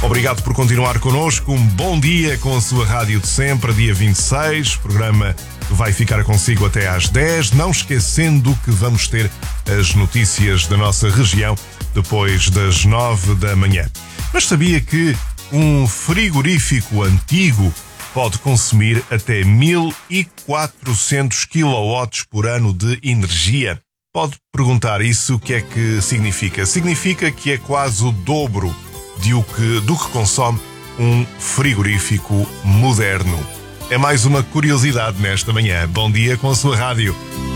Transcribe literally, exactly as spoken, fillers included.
Obrigado por continuar connosco. Um bom dia com a sua rádio de sempre, dia vinte e seis. O programa vai ficar consigo até às dez. Não esquecendo que vamos ter as notícias da nossa região depois das nove da manhã. Mas sabia que um frigorífico antigo pode consumir até mil e quatrocentos quilowatts por ano de energia? Pode perguntar isso, o que é que significa? Significa que é quase o dobro de o que, do que consome um frigorífico moderno. É mais uma curiosidade nesta manhã. Bom dia com a sua rádio.